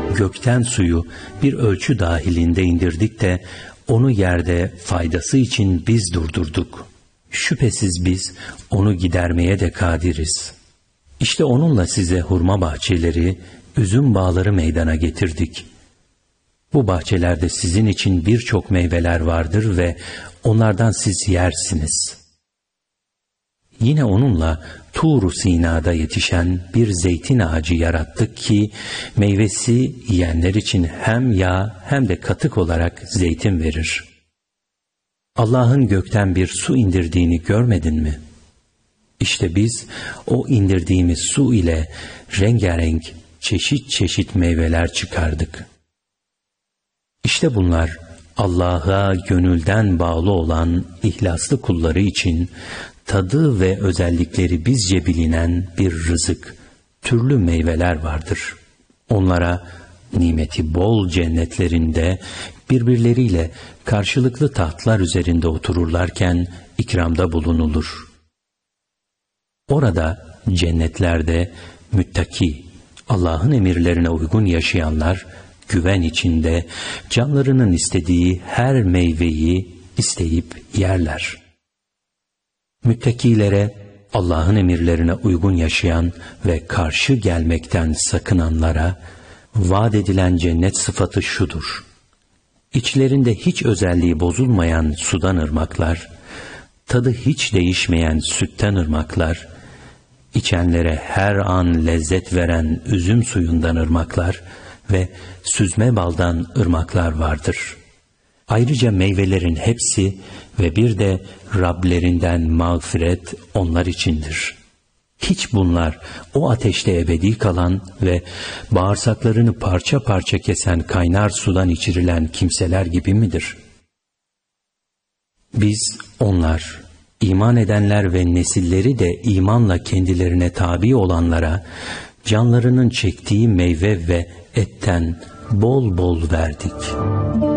Gökten suyu bir ölçü dahilinde indirdik de onu yerde faydası için biz durdurduk. Şüphesiz biz onu gidermeye de kadiriz. İşte onunla size hurma bahçeleri, üzüm bağları meydana getirdik. Bu bahçelerde sizin için birçok meyveler vardır ve onlardan siz yersiniz. Yine onunla Tur-u Sina'da yetişen bir zeytin ağacı yarattık ki meyvesi yiyenler için hem yağ hem de katık olarak zeytin verir. Allah'ın gökten bir su indirdiğini görmedin mi? İşte biz o indirdiğimiz su ile rengarenk çeşit çeşit meyveler çıkardık. İşte bunlar Allah'a gönülden bağlı olan ihlaslı kulları için tadı ve özellikleri bizce bilinen bir rızık, türlü meyveler vardır. Onlara nimeti bol cennetlerinde birbirleriyle karşılıklı tahtlar üzerinde otururlarken ikramda bulunulur. Orada cennetlerde müttaki, Allah'ın emirlerine uygun yaşayanlar güven içinde canlarının istediği her meyveyi isteyip yerler. Müttakilere, Allah'ın emirlerine uygun yaşayan ve karşı gelmekten sakınanlara vaat edilen cennet sıfatı şudur: İçlerinde hiç özelliği bozulmayan sudan ırmaklar, tadı hiç değişmeyen sütten ırmaklar, içenlere her an lezzet veren üzüm suyundan ırmaklar ve süzme baldan ırmaklar vardır. Ayrıca meyvelerin hepsi ve bir de Rablerinden mağfiret onlar içindir. Hiç bunlar o ateşte ebedi kalan ve bağırsaklarını parça parça kesen kaynar sudan içirilen kimseler gibi midir? Biz onlar, iman edenler ve nesilleri de imanla kendilerine tabi olanlara canlarının çektiği meyve ve etten bol bol verdik.